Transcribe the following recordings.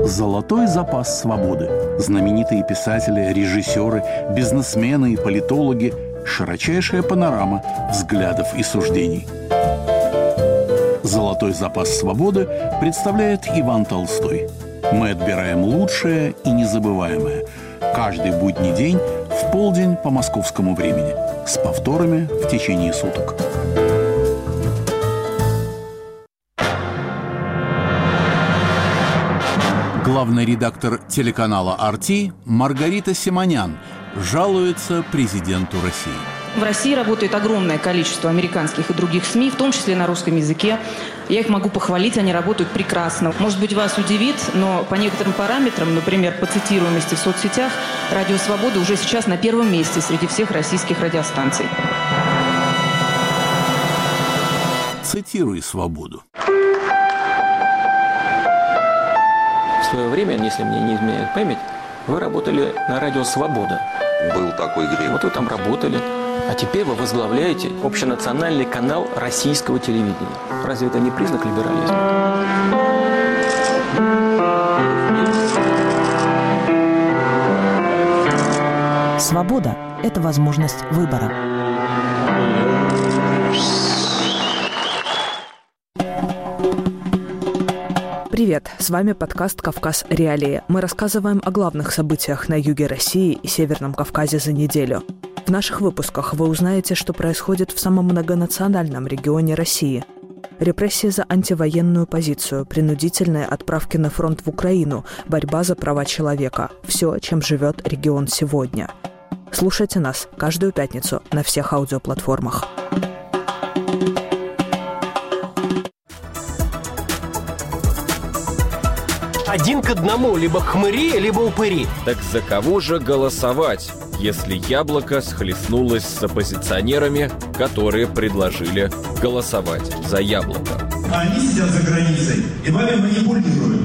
Золотой запас свободы. Знаменитые писатели, режиссеры, бизнесмены и политологи. Широчайшая панорама взглядов и суждений. Золотой запас свободы представляет Иван Толстой. Мы отбираем лучшее и незабываемое. Каждый будний день в полдень по московскому времени. С повторами в течение суток. Главный редактор телеканала «RT» Маргарита Симонян жалуется президенту России. В России работает огромное количество американских и других СМИ, в том числе на русском языке. Я их могу похвалить, они работают прекрасно. Может быть, вас удивит, но по некоторым параметрам, например, по цитируемости в соцсетях, «Радио Свобода» уже сейчас на первом месте среди всех российских радиостанций. Цитируй «Свободу». В свое время, если мне не изменяет память, вы работали на радио «Свобода». Был такой грех. Вот вы там работали. А теперь вы возглавляете общенациональный канал российского телевидения. Разве это не признак либерализма? Свобода – это возможность выбора. Привет, с вами подкаст «Кавказ. Реалии». Мы рассказываем о главных событиях на юге России и Северном Кавказе за неделю. В наших выпусках вы узнаете, что происходит в самом многонациональном регионе России. Репрессии за антивоенную позицию, принудительные отправки на фронт в Украину, борьба за права человека – все, чем живет регион сегодня. Слушайте нас каждую пятницу на всех аудиоплатформах. Один к одному, либо хмыри, либо упыри. Так за кого же голосовать, если яблоко схлестнулось с оппозиционерами, которые предложили голосовать за яблоко? Они сидят за границей и вами манипулируют.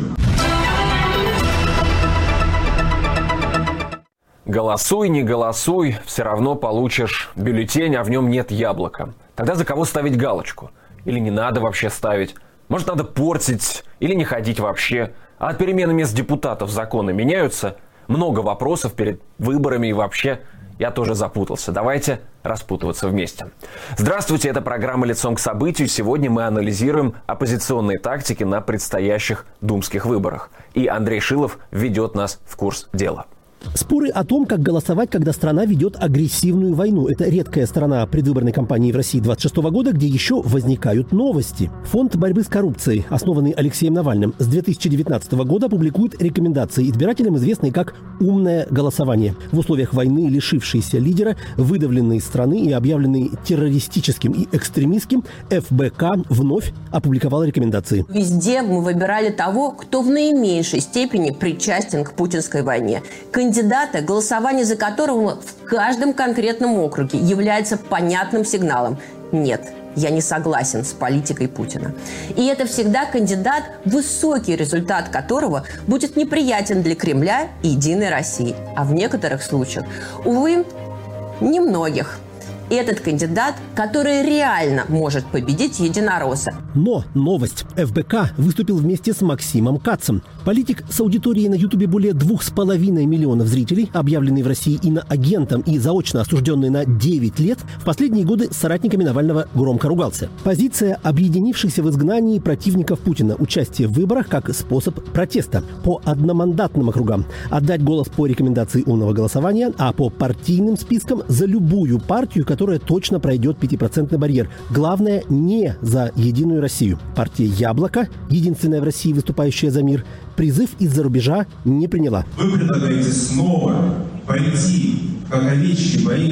Голосуй, не голосуй, все равно получишь бюллетень, а в нем нет яблока. Тогда за кого ставить галочку? Или не надо вообще ставить? Может, надо портить или не ходить вообще? А от перемены мест депутатов законы меняются? Много вопросов перед выборами и вообще я тоже запутался. Давайте распутываться вместе. Здравствуйте, это программа «Лицом к событию». Сегодня мы анализируем оппозиционные тактики на предстоящих думских выборах. И Андрей Шилов ведет нас в курс дела. Споры о том, как голосовать, когда страна ведет агрессивную войну. Это редкая сторона предвыборной кампании в России 26 года, где еще возникают новости. Фонд борьбы с коррупцией, основанный Алексеем Навальным, с 2019 года публикует рекомендации избирателям, известные как «умное голосование». В условиях войны, лишившейся лидера, выдавленной из страны и объявленной террористическим и экстремистским, ФБК вновь опубликовала рекомендации. Везде мы выбирали того, кто в наименьшей степени причастен к путинской войне. Кандидата, голосование за которого в каждом конкретном округе является понятным сигналом. Нет, я не согласен с политикой Путина. И это всегда кандидат, высокий результат которого будет неприятен для Кремля и Единой России. А в некоторых случаях, увы, немногих. Этот кандидат, который реально может победить единоросса. Но новость. ФБК выступил вместе с Максимом Кацем. Политик с аудиторией на Ютубе более 2,5 миллионов зрителей, объявленный в России иноагентом и заочно осужденный на 9 лет, в последние годы с соратниками Навального громко ругался. Позиция объединившихся в изгнании противников Путина. Участие в выборах как способ протеста. По одномандатным округам отдать голос по рекомендации умного голосования, а по партийным спискам за любую партию, которая точно пройдет 5% барьер. Главное, не за Единую Россию. Партия «Яблоко», единственная в России выступающая за мир, призыв из-за рубежа не приняла. Вы предлагаете снова пойти, как овечки, по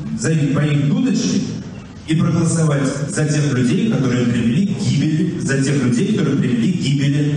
их дудочке и проголосовать за тех людей, которые привели к гибели, за тех людей, которые привели к гибели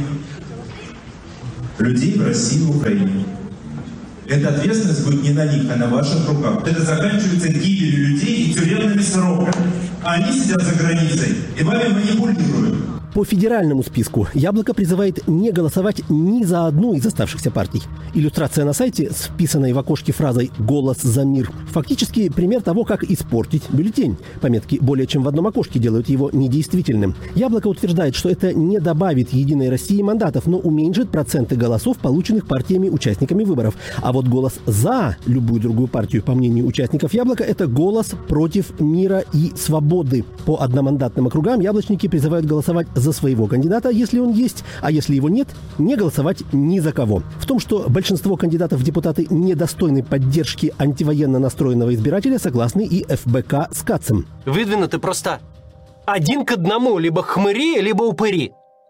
людей в России и в Украине. Эта ответственность будет не на них, а на ваших руках. Это заканчивается гибелью людей и тюремными сроками. А они сидят за границей и вами манипулируют. По федеральному списку «Яблоко» призывает не голосовать ни за одну из оставшихся партий. Иллюстрация на сайте с вписанной в окошке фразой «Голос за мир» фактически пример того, как испортить бюллетень. Пометки более чем в одном окошке делают его недействительным. «Яблоко» утверждает, что это не добавит «Единой России» мандатов, но уменьшит проценты голосов, полученных партиями-участниками выборов. А вот голос за любую другую партию, по мнению участников «Яблока», это голос против мира и свободы. По одномандатным округам яблочники призывают голосовать за своего кандидата, если он есть, а если его нет, не голосовать ни за кого. В том, что большинство кандидатов в депутаты недостойны поддержки антивоенно настроенного избирателя, согласны и ФБК с Кацем. Выдвинуты просто 1 к 1, либо хмыри, либо упыри.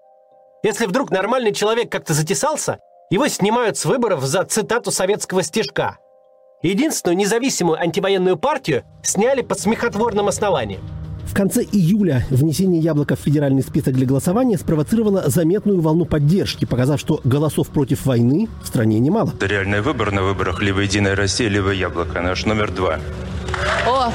Если вдруг нормальный человек как-то затесался, его снимают с выборов за цитату советского стишка. Единственную независимую антивоенную партию сняли под смехотворным основанием. В конце июля внесение «Яблока» в федеральный список для голосования спровоцировало заметную волну поддержки, показав, что голосов против войны в стране немало. Это реальный выбор на выборах либо «Единая Россия», либо «Яблоко». Наш номер 2. О,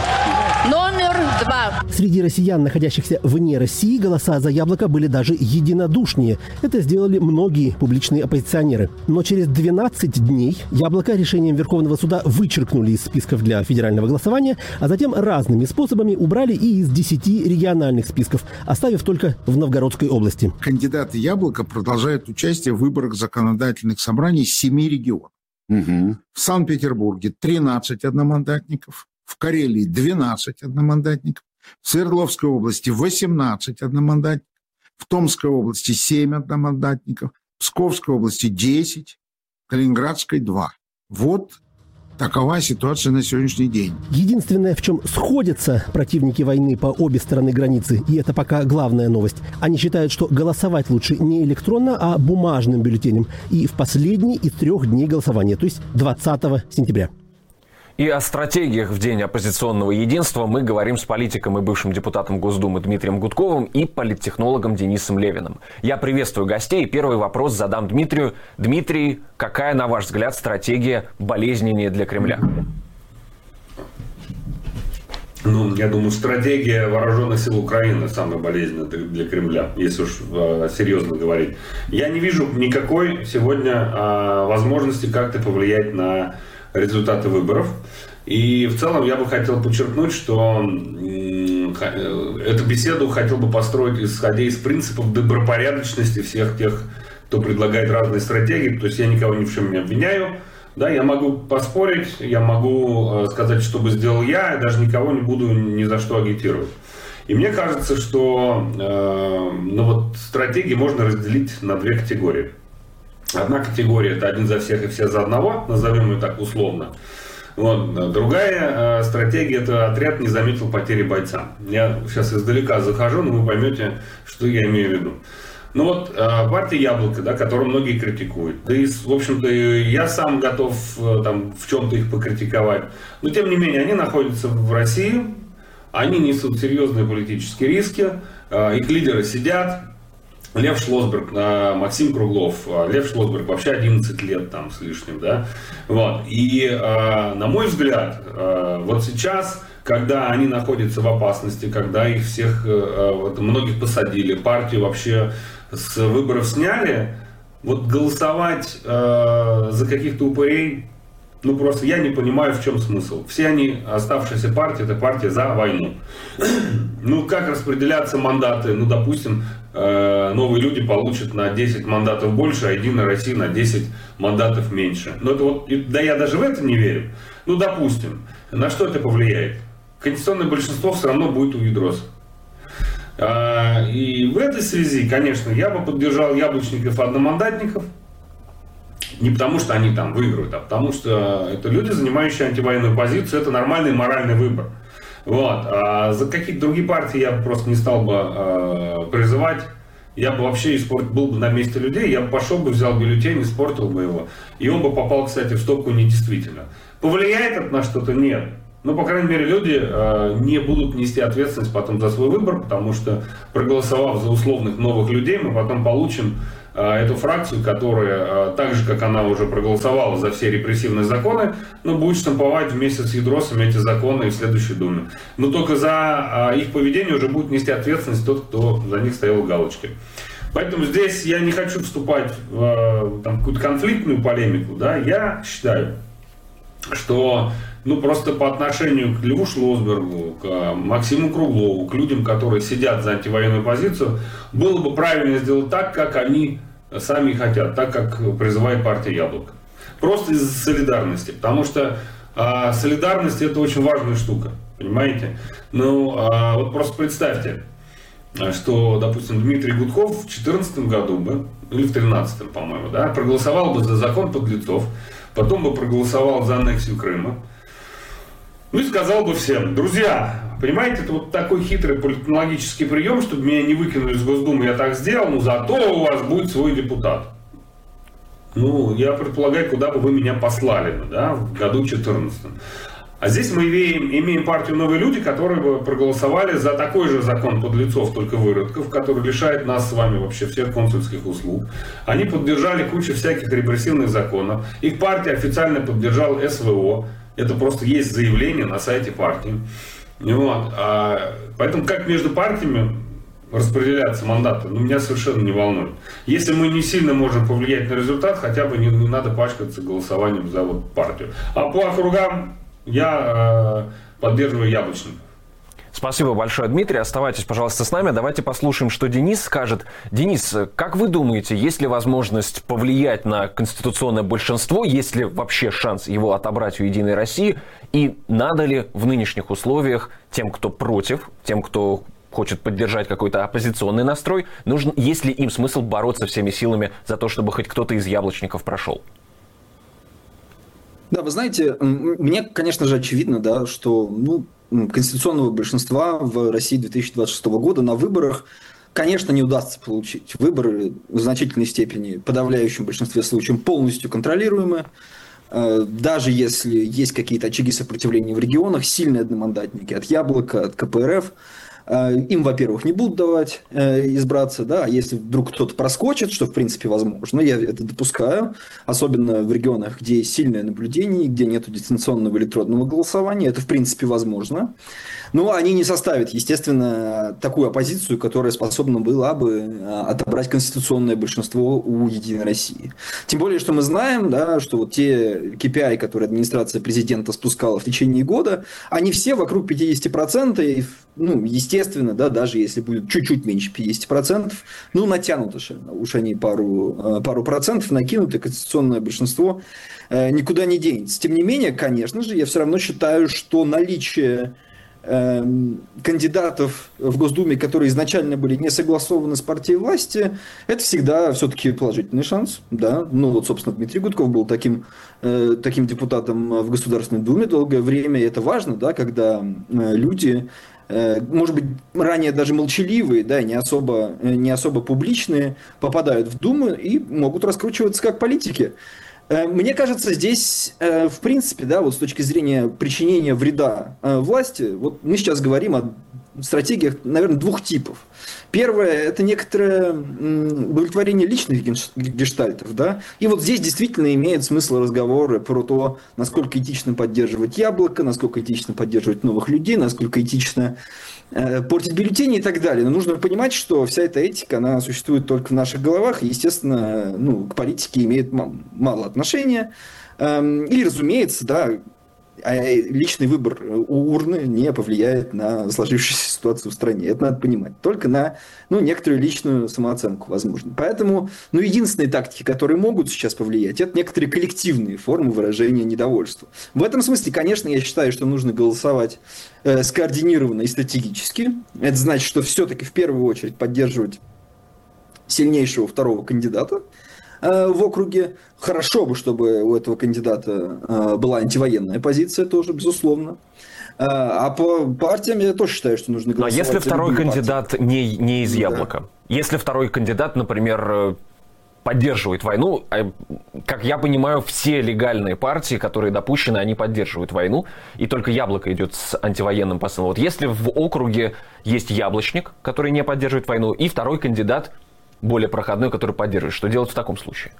номер 2. Среди россиян, находящихся вне России, голоса за «Яблоко» были даже единодушнее. Это сделали многие публичные оппозиционеры. Но через 12 дней «Яблоко» решением Верховного суда вычеркнули из списков для федерального голосования, а затем разными способами убрали и из 10 региональных списков, оставив только в Новгородской области. Кандидаты «Яблоко» продолжают участие в выборах законодательных собраний 7 регионов. В Санкт-Петербурге 13 одномандатников. В Карелии 12 одномандатников, в Свердловской области 18 одномандатников, в Томской области 7 одномандатников, в Псковской области 10, в Калининградской 2. Вот такова ситуация на сегодняшний день. Единственное, в чем сходятся противники войны по обе стороны границы, и это пока главная новость, они считают, что голосовать лучше не электронно, а бумажным бюллетенем. И в последний из 3 дней голосования, то есть 20 сентября. И о стратегиях в День оппозиционного единства мы говорим с политиком и бывшим депутатом Госдумы Дмитрием Гудковым и политтехнологом Денисом Левиным. Я приветствую гостей. Первый вопрос задам Дмитрию. Дмитрий, какая, на ваш взгляд, стратегия болезненнее для Кремля? Я думаю, стратегия вооруженных сил Украины самая болезненная для Кремля, если уж серьезно говорить. Я не вижу никакой сегодня возможности как-то повлиять на результаты выборов. И в целом я бы хотел подчеркнуть, что эту беседу хотел бы построить, исходя из принципов добропорядочности всех тех, кто предлагает разные стратегии. То есть я никого ни в чем не обвиняю. Да, я могу поспорить, я могу сказать, что бы сделал я даже никого не буду ни за что агитировать. И мне кажется, что стратегии можно разделить на 2 категории. Одна категория – это один за всех и все за одного, назовем ее так условно. Другая стратегия – это отряд не заметил потери бойца. Я сейчас издалека захожу, но вы поймете, что я имею в виду. Партия «Яблоко», да, которую многие критикуют. Да и, в общем-то, я сам готов в чем-то их покритиковать. Но, тем не менее, они находятся в России, они несут серьезные политические риски, их лидеры сидят. Лев Шлосберг, Максим Круглов. Лев Шлосберг вообще 11 лет там с лишним, да. И, на мой взгляд, вот сейчас, когда они находятся в опасности, когда их всех, многих посадили, партию вообще с выборов сняли, голосовать за каких-то упырей, просто я не понимаю, в чем смысл. Все они, оставшиеся партии, это партия за войну. Как распределяться мандаты? Допустим, новые люди получат на 10 мандатов больше, а Единая Россия на 10 мандатов меньше. Я даже в это не верю. Допустим, на что это повлияет? Конституционное большинство все равно будет у Едроса. И в этой связи, конечно, я бы поддержал яблочников-одномандатников. Не потому, что они там выиграют, а потому, что это люди, занимающие антивоенную позицию. Это нормальный моральный выбор. А за какие-то другие партии я просто не стал бы призывать. Я бы вообще был бы на месте людей, я бы пошел бы, взял бюллетень, испортил бы его. И он бы попал, кстати, в стопку недействительно. Повлияет это на что-то? Нет. По крайней мере, люди не будут нести ответственность потом за свой выбор, потому что, проголосовав за условных новых людей, мы потом получим эту фракцию, которая, так же, как она уже проголосовала за все репрессивные законы, будет штамповать вместе с ядросами эти законы в следующей Думе. Но только за их поведение уже будет нести ответственность тот, кто за них стоял галочки. Поэтому здесь я не хочу вступать в какую-то конфликтную полемику. Да? Я считаю, что просто по отношению к Льву Шлосбергу, к Максиму Круглову, к людям, которые сидят за антивоенную позицию, было бы правильно сделать так, как они сами хотят, так, как призывает партия «Яблоко». Просто из солидарности. Потому что солидарность – это очень важная штука. Понимаете? Вот просто представьте, что, допустим, Дмитрий Гудков в 2014 году бы, или в 2013, по-моему, да, проголосовал бы за закон подлецов, потом бы проголосовал за аннексию Крыма, и сказал бы всем: друзья, понимаете, это вот такой хитрый политтехнологический прием, чтобы меня не выкинули из Госдумы, я так сделал, но зато у вас будет свой депутат. Я предполагаю, куда бы вы меня послали, да, в году 2014. А здесь мы имеем партию «Новые люди», которые бы проголосовали за такой же закон подлецов, только выродков, который лишает нас с вами вообще всех консульских услуг. Они поддержали кучу всяких репрессивных законов. Их партия официально поддержала СВО. Это просто есть заявление на сайте партии. Поэтому как между партиями распределяться мандаты, меня совершенно не волнует. Если мы не сильно можем повлиять на результат, хотя бы не надо пачкаться голосованием за партию. А по округам я поддерживаю яблочников. Спасибо большое, Дмитрий. Оставайтесь, пожалуйста, с нами. Давайте послушаем, что Денис скажет. Денис, как вы думаете, есть ли возможность повлиять на конституционное большинство, есть ли вообще шанс его отобрать у «Единой России? И надо ли в нынешних условиях тем, кто против, тем, кто хочет поддержать какой-то оппозиционный настрой, есть ли им смысл бороться всеми силами за то, чтобы хоть кто-то из яблочников прошел? Да, вы знаете, мне, конечно же, очевидно, да, что конституционного большинства в России 2026 года на выборах, конечно, не удастся получить. Выборы в значительной степени, в подавляющем большинстве случаев, полностью контролируемы. Даже если есть какие-то очаги сопротивления в регионах, сильные одномандатники от «Яблока», от КПРФ, им, во-первых, не будут давать избраться, да, а если вдруг кто-то проскочит, что в принципе возможно, я это допускаю, особенно в регионах, где есть сильное наблюдение, где нет дистанционного электронного голосования, это в принципе возможно. Но они не составят, естественно, такую оппозицию, которая способна была бы отобрать конституционное большинство у «Единой России». Тем более, что мы знаем, да, что вот те KPI, которые администрация президента спускала в течение года, они все вокруг 50%, и, естественно, да, даже если будет чуть-чуть меньше 50%, натянуты уж они пару процентов накинут, и конституционное большинство никуда не денется. Тем не менее, конечно же, я все равно считаю, что наличие кандидатов в Госдуме, которые изначально были не согласованы с партией власти, это всегда все-таки положительный шанс. Да? Собственно, Дмитрий Гудков был таким депутатом в Государственной Думе долгое время, и это важно, да, когда люди, может быть, ранее даже молчаливые, да, не особо публичные, попадают в Думу и могут раскручиваться как политики. Мне кажется, здесь, в принципе, да, вот с точки зрения причинения вреда власти, вот мы сейчас говорим о стратегиях, наверное, двух типов. Первое – это некоторое удовлетворение личных гештальтов, да, и вот здесь действительно имеет смысл разговоры про то, насколько этично поддерживать «Яблоко», насколько этично поддерживать новых людей, насколько этично портить бюллетени и так далее. Но нужно понимать, что вся эта этика, она существует только в наших головах, и, естественно, к политике имеет мало отношения. И, разумеется, да, личный выбор у урны не повлияет на сложившуюся ситуацию в стране. Это надо понимать. Только на некоторую личную самооценку, возможно. Поэтому единственные тактики, которые могут сейчас повлиять, это некоторые коллективные формы выражения недовольства. В этом смысле, конечно, я считаю, что нужно голосовать скоординированно и стратегически. Это значит, что все-таки в первую очередь поддерживать сильнейшего второго кандидата в округе. Хорошо бы, чтобы у этого кандидата была антивоенная позиция тоже, безусловно. А по партиям я тоже считаю, что нужно голосовать. А если второй кандидат не из «Яблока»? Да. Если второй кандидат, например, поддерживает войну, как я понимаю, все легальные партии, которые допущены, они поддерживают войну, и только «Яблоко» идет с антивоенным посылом. Вот если в округе есть яблочник, который не поддерживает войну, и второй кандидат более проходной, который поддерживает. Что делать в таком случае?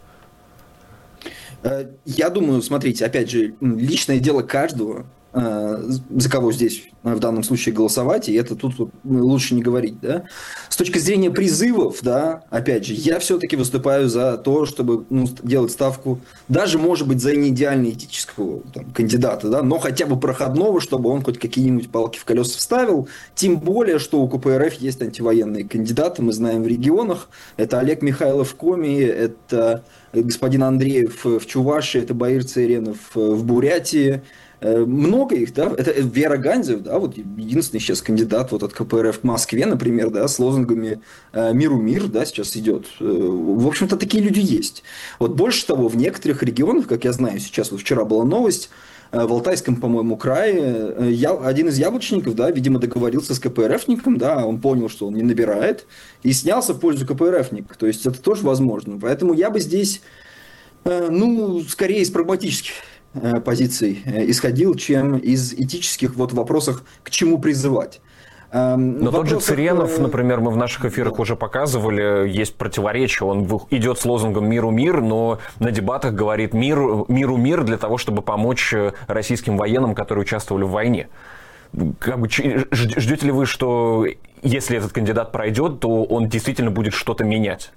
Я думаю, смотрите, опять же, личное дело каждого, за кого здесь в данном случае голосовать, и это тут лучше не говорить, да. С точки зрения призывов, да, опять же, я все-таки выступаю за то, чтобы делать ставку, даже, может быть, за не идеально этического кандидата, да, но хотя бы проходного, чтобы он хоть какие-нибудь палки в колеса вставил, тем более, что у КПРФ есть антивоенные кандидаты, мы знаем в регионах, это Олег Михайлов в Коми, это господин Андреев в Чувашии, это Баир Цейренов в Бурятии. Много их, да, это Вера Гандзев, да, вот единственный сейчас кандидат вот от КПРФ в Москве, например, да, с лозунгами «Миру мир», да, сейчас идет. В общем-то, такие люди есть. Вот больше того, в некоторых регионах, как я знаю, сейчас вот вчера была новость, в Алтайском, по-моему, крае, один из яблочников, да, видимо, договорился с КПРФником, да, он понял, что он не набирает, и снялся в пользу КПРФника. То есть, это тоже возможно. Поэтому я бы здесь, скорее из прагматических позиций исходил, чем из этических вот вопросах, к чему призывать. Но тот же Цыренов, например, мы в наших эфирах уже показывали, есть противоречие. Он идет с лозунгом «Миру мир», но на дебатах говорит «Миру мир» для того, чтобы помочь российским военным, которые участвовали в войне. Ждете ли вы, что если этот кандидат пройдет, то он действительно будет что-то менять?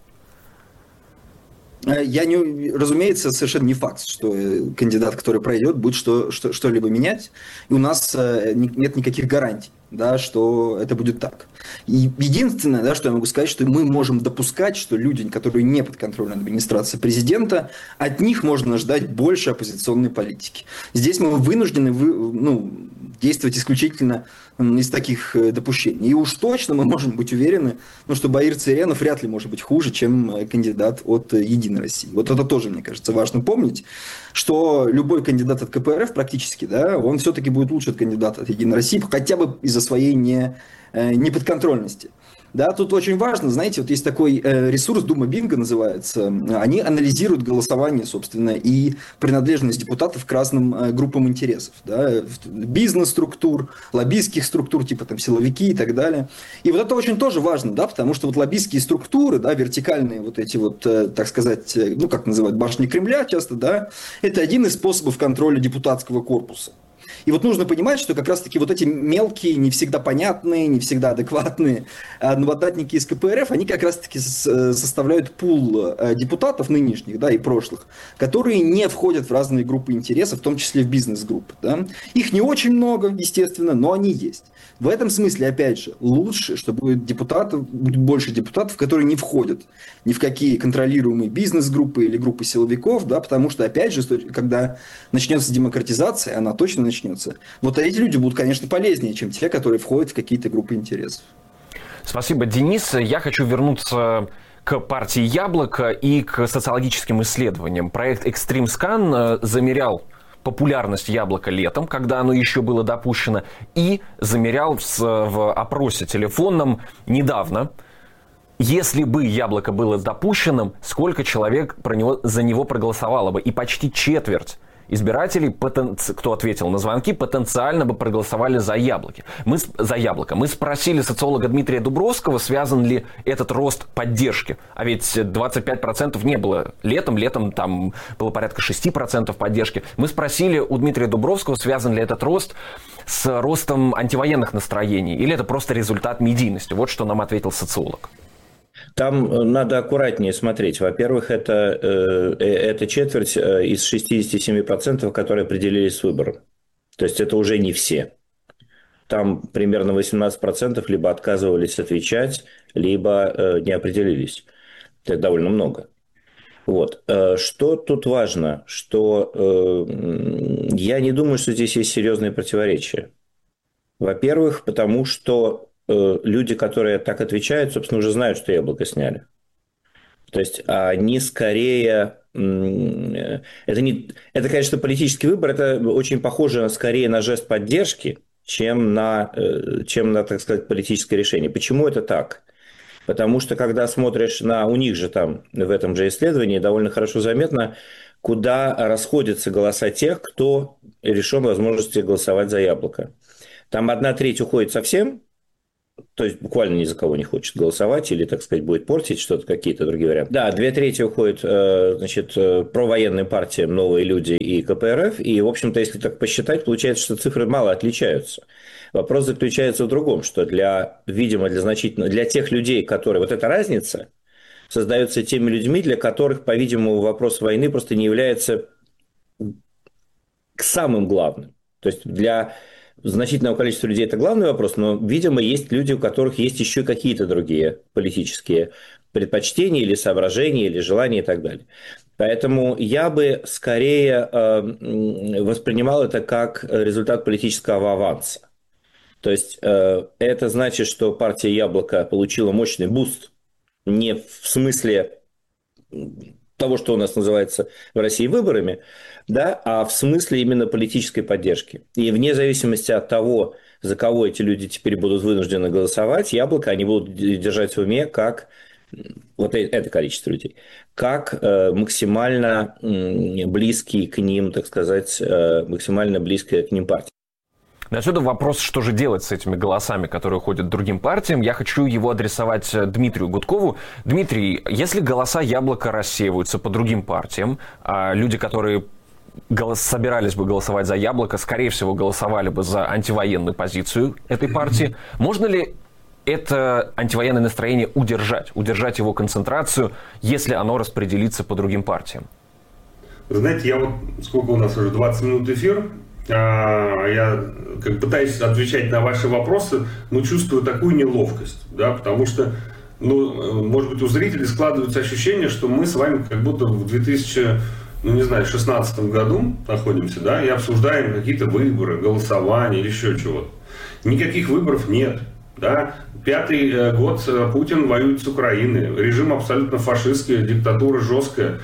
Разумеется, совершенно не факт, что кандидат, который пройдет, будет что-либо менять. И у нас нет никаких гарантий, да, что это будет так. И единственное, да, что я могу сказать, что мы можем допускать, что люди, которые не подконтрольны администрации президента, от них можно ждать больше оппозиционной политики. Здесь мы вынуждены действовать исключительно из таких допущений. И уж точно мы можем быть уверены, что Баир Цейренов вряд ли может быть хуже, чем кандидат от «Единой России». Вот это тоже, мне кажется, важно помнить, что любой кандидат от КПРФ практически, да, он все-таки будет лучше от кандидата от «Единой России», хотя бы из-за своей неподконтрольности. Да, тут очень важно, знаете, вот есть такой ресурс, Дума Бинго называется, они анализируют голосование, собственно, и принадлежность депутатов к разным группам интересов, да, бизнес-структур, лоббистских структур, типа там силовики и так далее. И вот это очень тоже важно, да, потому что вот лоббистские структуры, да, вертикальные вот эти вот, так сказать, как называют, башни Кремля часто, да, это один из способов контроля депутатского корпуса. И вот нужно понимать, что как раз-таки вот эти мелкие, не всегда понятные, не всегда адекватные новодатники из КПРФ, они как раз-таки составляют пул депутатов нынешних, да, и прошлых, которые не входят в разные группы интересов, в том числе в бизнес-группы. Да. Их не очень много, естественно, но они есть. В этом смысле, опять же, лучше, чтобы будет больше депутатов, которые не входят ни в какие контролируемые бизнес-группы или группы силовиков, да, потому что, опять же, когда начнется демократизация, она точно начнется, вот эти люди будут, конечно, полезнее, чем те, которые входят в какие-то группы интересов. Спасибо, Денис. Я хочу вернуться к партии «Яблоко» и к социологическим исследованиям. Проект «Экстримскан» замерял популярность «Яблока» летом, когда оно еще было допущено, и замерял в опросе телефонном недавно. Если бы «Яблоко» было допущенным, сколько человек за него проголосовало бы? И почти четверть избирателей, кто ответил на звонки, потенциально бы проголосовали за «Яблоко». Мы спросили социолога Дмитрия Дубровского, связан ли этот рост поддержки. А ведь 25% не было летом. Летом там было порядка 6% поддержки. Мы спросили у Дмитрия Дубровского, связан ли этот рост с ростом антивоенных настроений. Или это просто результат медийности. Вот что нам ответил социолог. Там надо аккуратнее смотреть. Во-первых, это четверть из 67%, которые определились с выбором. То есть это уже не все. Там примерно 18% либо отказывались отвечать, либо не определились. Это довольно много. Вот. Что тут важно? Что я не думаю, что здесь есть серьезные противоречия. Во-первых, потому что люди, которые так отвечают, собственно, уже знают, что «Яблоко» сняли. То есть они скорее... Это, конечно, политический выбор, это очень похоже скорее на жест поддержки, чем на, так сказать, политическое решение. Почему это так? Потому что, когда смотришь у них же там, в этом же исследовании, довольно хорошо заметно, куда расходятся голоса тех, кто лишен возможности голосовать за «Яблоко». Там 1/3 уходит совсем, То есть буквально ни за кого не хочет голосовать или, так сказать, будет портить что-то, какие-то другие варианты. Да, 2/3 уходят, значит, провоенным партиям «Новые люди» и КПРФ. И, в общем-то, если так посчитать, получается, что цифры мало отличаются. Вопрос заключается в другом, что видимо, для тех людей, которые... Вот эта разница создается теми людьми, для которых, по-видимому, вопрос войны просто не является самым главным. То есть для значительного количества людей это главный вопрос, но, видимо, есть люди, у которых есть еще какие-то другие политические предпочтения или соображения, или желания и так далее. Поэтому я бы скорее воспринимал это как результат политического аванса. То есть это значит, что партия «Яблоко» получила мощный буст, не в смысле того, что у нас называется в России выборами, да, а в смысле именно политической поддержки. И вне зависимости от того, за кого эти люди теперь будут вынуждены голосовать, «Яблоко» они будут держать в уме как вот это количество людей, как максимально близкие к ним, так сказать, максимально близкая к ним партия. Отсюда вопрос, что же делать с этими голосами, которые уходят другим партиям. Я хочу его адресовать Дмитрию Гудкову. Дмитрий, если голоса «Яблока» рассеиваются по другим партиям, а люди, которые собирались бы голосовать за «Яблоко», скорее всего, голосовали бы за антивоенную позицию этой партии, можно ли это антивоенное настроение удержать его концентрацию, если оно распределится по другим партиям? Вы знаете, я вот, сколько у нас уже, 20 минут эфир, я пытаюсь отвечать на ваши вопросы, но чувствую такую неловкость, да, потому что, может быть, у зрителей складывается ощущение, что мы с вами как будто в 2016 году находимся, да, и обсуждаем какие-то выборы, голосования или еще чего-то. Никаких выборов нет. Да? 5-й год Путин воюет с Украиной, режим абсолютно фашистский, диктатура жесткая,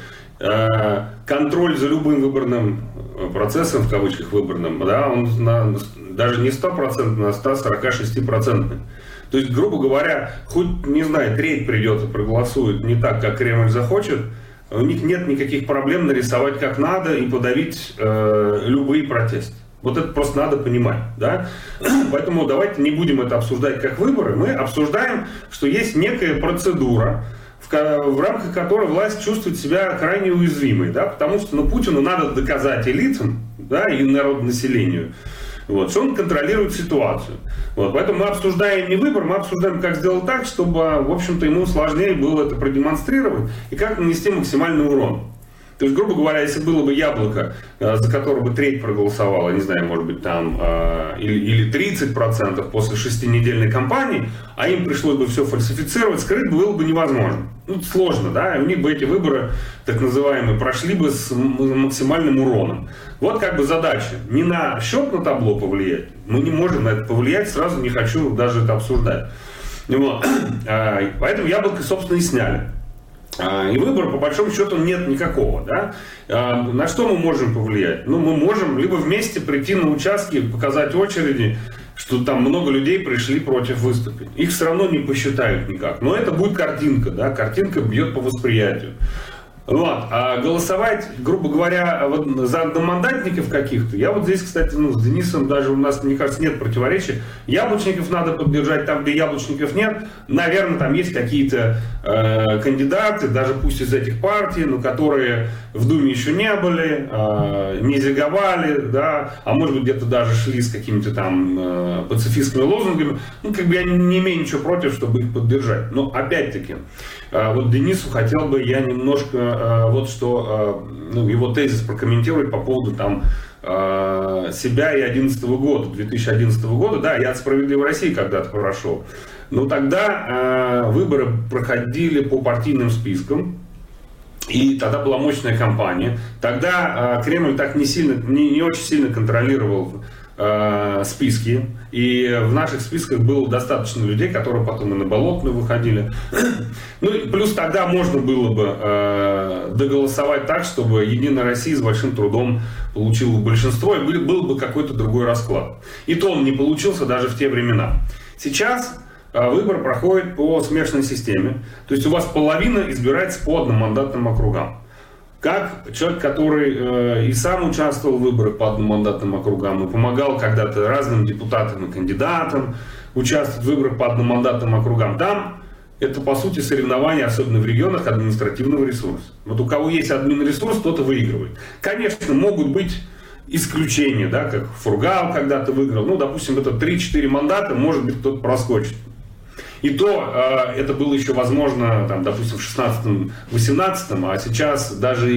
контроль за любым выборным процессом, в кавычках выборным, да, он даже не 100%, а 146%. То есть, грубо говоря, хоть, не знаю, треть придет и проголосует не так, как Кремль захочет, у них нет никаких проблем нарисовать как надо и подавить любые протесты. Вот это просто надо понимать, да? Поэтому давайте не будем это обсуждать как выборы. Мы обсуждаем, что есть некая процедура, в рамках которой власть чувствует себя крайне уязвимой, да? Потому что Путину надо доказать элитам, да, и народонаселению, вот, что он контролирует ситуацию. Вот, поэтому мы обсуждаем не выбор, мы обсуждаем, как сделать так, чтобы, в общем-то, ему сложнее было это продемонстрировать и как нанести максимальный урон. То есть, грубо говоря, если было бы «Яблоко», за которое бы треть проголосовала, не знаю, может быть, там, или 30% после 6-недельной кампании, а им пришлось бы все фальсифицировать, скрыть было бы невозможно. Сложно, да, и у них бы эти выборы, так называемые, прошли бы с максимальным уроном. Вот как бы задача. Не на счет на табло повлиять, мы не можем на это повлиять, сразу не хочу даже это обсуждать. Вот. Поэтому «Яблоко», собственно, и сняли. И выбора, по большому счету, нет никакого. Да? На что мы можем повлиять? Мы можем либо вместе прийти на участки, показать очереди, что там много людей пришли против выступить. Их все равно не посчитают никак. Но это будет картинка. Да? Картинка бьет по восприятию. Вот. А голосовать, грубо говоря, вот за одномандатников каких-то, я вот здесь, кстати, с Денисом даже у нас, мне кажется, нет противоречий. Яблочников надо поддержать там, где яблочников нет. Наверное, там есть какие-то кандидаты, даже пусть из этих партий, но которые в Думе еще не были, не зиговали, да, а может быть где-то даже шли с какими-то там пацифистскими лозунгами. Я не имею ничего против, чтобы их поддержать. Но опять-таки, вот Денису хотел бы я немножко вот что, его тезис прокомментировать по поводу там себя и 2011 года. Да, я от «Справедливой России» когда-то прошел. Но тогда выборы проходили по партийным спискам. И тогда была мощная кампания. Тогда Кремль так не очень сильно контролировал списки. И в наших списках было достаточно людей, которые потом и на Болотную выходили. И плюс тогда можно было бы доголосовать так, чтобы «Единая Россия» с большим трудом получила большинство, и был бы какой-то другой расклад. И то он не получился даже в те времена. Сейчас выбор проходит по смешанной системе. То есть у вас половина избирается по одномандатным округам. Как человек, который и сам участвовал в выборах по одномандатным округам, и помогал когда-то разным депутатам и кандидатам, участвовать в выборах по одномандатным округам. Там это, по сути, соревнование, особенно в регионах, административного ресурса. Вот у кого есть админресурс, тот и выигрывает. Конечно, могут быть исключения, да, как Фургал когда-то выиграл. Ну, допустим, это 3-4 мандата, может быть, кто-то проскочит. И то это было еще возможно, там, допустим, в 16-18, а сейчас даже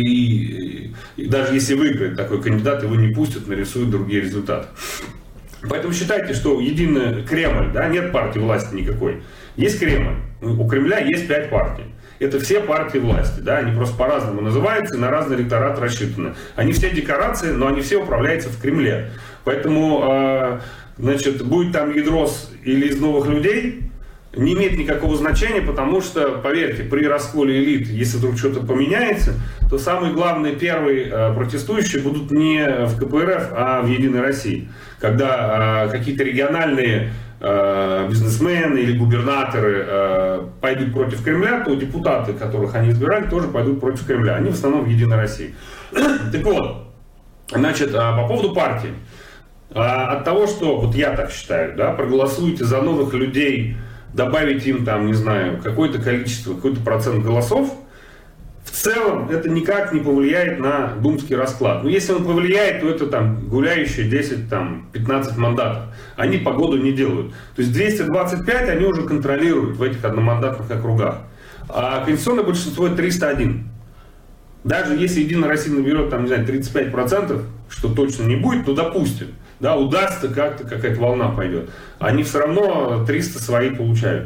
если выиграет такой кандидат, его не пустят, нарисуют другие результаты. Поэтому считайте, что единый Кремль, да, нет партии власти никакой. Есть Кремль. У Кремля есть 5 партий. Это все партии власти, да, они просто по-разному называются, на разный электорат рассчитаны. Они все декорации, но они все управляются в Кремле. Поэтому, значит, будет там Ядрос или из новых людей, не имеет никакого значения, потому что, поверьте, при расколе элит, если вдруг что-то поменяется, то самые главные первые протестующие будут не в КПРФ, а в Единой России. Когда какие-то региональные бизнесмены или губернаторы пойдут против Кремля, то депутаты, которых они избирали, тоже пойдут против Кремля. Они в основном в Единой России. Так вот, значит, по поводу партии. От того, что, вот я так считаю, да, проголосуете за новых людей, добавить им там, не знаю, какое-то количество, какой-то процент голосов, в целом это никак не повлияет на думский расклад. Но если он повлияет, то это там гуляющие 10-15 мандатов. Они погоду не делают. То есть 225 они уже контролируют в этих одномандатных округах. А конституционное большинство это 301. Даже если Единая Россия наберет там, не знаю, 35%, что точно не будет, то допустим. Да, удастся как-то, какая-то волна пойдет. Они все равно 300 свои получают.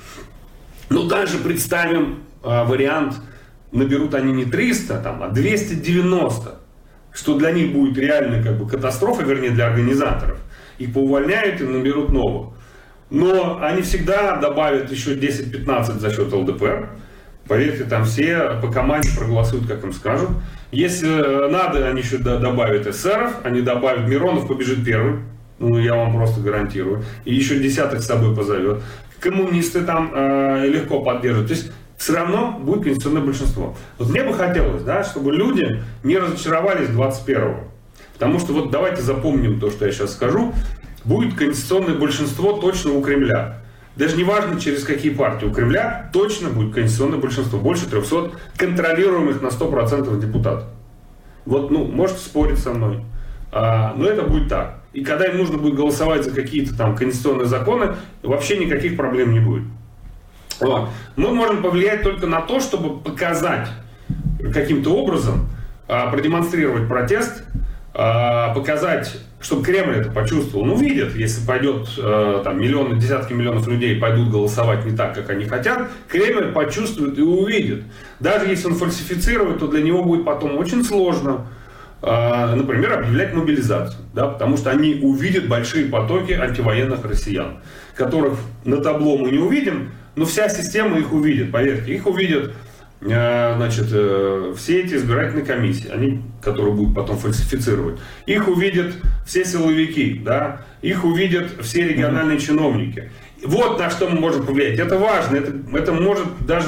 Но даже представим вариант, наберут они не 300, а 290. Что для них будет реально как бы катастрофа, вернее для организаторов. Их поувольняют и наберут новых. Но они всегда добавят еще 10-15 за счет ЛДПР. Поверьте, там все по команде проголосуют, как им скажут. Если надо, они еще добавят эсеров, они добавят, Миронов побежит первым, ну я вам просто гарантирую, и еще десяток с собой позовет. Коммунисты там легко поддержат. То есть все равно будет конституционное большинство. Вот мне бы хотелось, да, чтобы люди не разочаровались 21-го. Потому что вот давайте запомним то, что я сейчас скажу. Будет конституционное большинство точно у Кремля. Даже не важно, через какие партии. У Кремля точно будет конституционное большинство. Больше 300 контролируемых на 100% депутатов. Вот, ну, можете спорить со мной. Но это будет так. И когда им нужно будет голосовать за какие-то там конституционные законы, вообще никаких проблем не будет. Вот. Мы можем повлиять только на то, чтобы показать каким-то образом, продемонстрировать протест, показать, чтобы Кремль это почувствовал. Ну, видят, если пойдет там миллионы, десятки миллионов людей пойдут голосовать не так, как они хотят, Кремль почувствует и увидит. Даже если он фальсифицирует, то для него будет потом очень сложно, например, объявлять мобилизацию. Да, потому что они увидят большие потоки антивоенных россиян, которых на табло мы не увидим, но вся система их увидит, поверьте. Их увидят, значит, все эти избирательные комиссии, они, которые будут потом фальсифицировать. Их увидят все силовики, да? Их увидят все региональные чиновники. Вот на что мы можем повлиять. Это важно, это может даже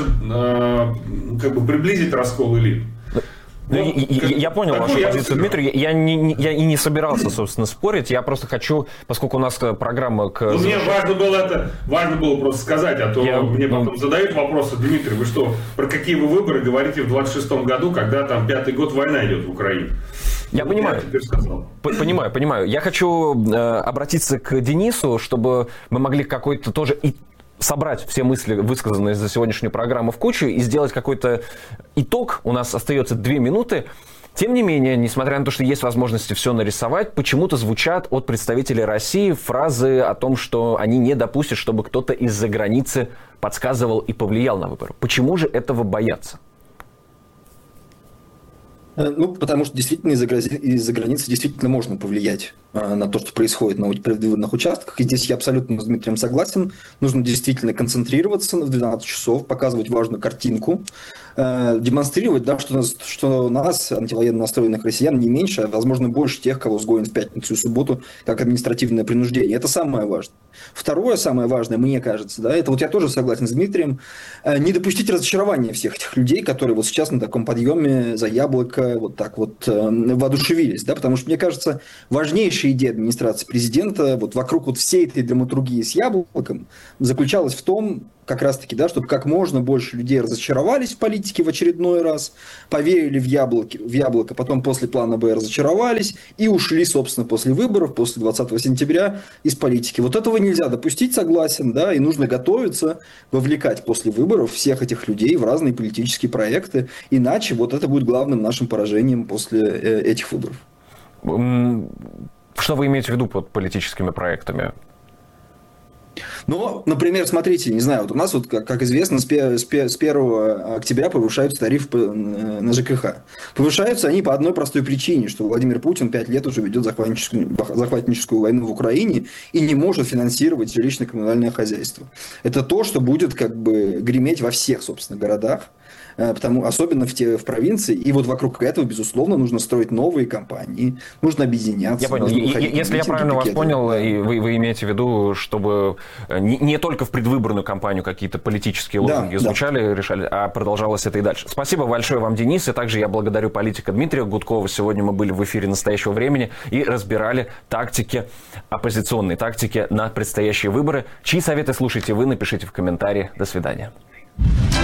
как бы приблизить раскол элит. Ну, я понял вашу позицию, Дмитрий. Я и не собирался, собственно, спорить. Я просто хочу, поскольку у нас программа к... Ну, мне важно было просто сказать, а то мне потом задают вопросы: Дмитрий, вы что, про какие вы выборы говорите в 26-м году, когда там 5-й год война идет в Украине? Я понимаю. Понимаю. Я хочу обратиться к Денису, чтобы мы могли какой-то тоже собрать все мысли, высказанные за сегодняшнюю программу, в кучу и сделать какой-то итог. У нас остается 2 минуты. Тем не менее, несмотря на то, что есть возможности все нарисовать, почему-то звучат от представителей России фразы о том, что они не допустят, чтобы кто-то из-за границы подсказывал и повлиял на выборы. Почему же этого боятся? Ну, потому что действительно из-за границы действительно можно повлиять на то, что происходит на предвыборных участках. И здесь я абсолютно с Дмитрием согласен. Нужно действительно концентрироваться в 12 часов, показывать важную картинку, демонстрировать, да, что у нас, антивоенно настроенных россиян, не меньше, а, возможно, больше тех, кого сгонят в пятницу и субботу, как административное принуждение. Это самое важное. Второе, самое важное, мне кажется, да, это вот я тоже согласен с Дмитрием, не допустить разочарования всех этих людей, которые вот сейчас на таком подъеме за Яблоко, вот так вот воодушевились, да, потому что, мне кажется, важнейшая идея администрации президента вот вокруг вот всей этой драматургии с яблоком заключалась в том, как раз-таки, да, чтобы как можно больше людей разочаровались в политике в очередной раз, поверили в яблоко, потом после плана Б разочаровались и ушли, собственно, после выборов, после 20 сентября из политики. Вот этого нельзя допустить, согласен, да, и нужно готовиться, вовлекать после выборов всех этих людей в разные политические проекты, иначе вот это будет главным нашим поражением после этих выборов. Что вы имеете в виду под политическими проектами? Ну, например, смотрите, не знаю, вот у нас, вот, как известно, с 1 октября повышаются тарифы на ЖКХ. Повышаются они по одной простой причине, что Владимир Путин 5 лет уже ведет захватническую войну в Украине и не может финансировать жилищно-коммунальное хозяйство. Это то, что будет как бы греметь во всех, собственно, городах. Особенно в провинции. И вот вокруг этого, безусловно, нужно строить новые компании, нужно объединяться. Я понял. Если я правильно вас понял, и вы имеете в виду, чтобы не только в предвыборную кампанию какие-то политические лозунги звучали, решали, а продолжалось это и дальше. Спасибо большое вам, Денис, и также я благодарю политика Дмитрия Гудкова. Сегодня мы были в эфире «Настоящего времени» и разбирали оппозиционные тактики на предстоящие выборы. Чьи советы слушаете вы, напишите в комментарии. До свидания.